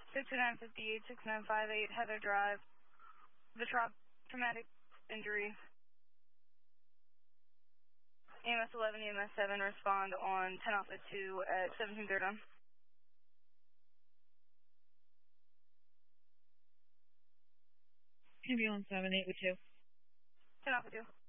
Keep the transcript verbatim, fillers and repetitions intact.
six nine five eight, six nine five eight, Heather Drive. The tra traumatic injury. E M S eleven, E M S seven, respond on ten Alpha two at seventeen thirty. Ambulance seven eight two. ten Alpha two.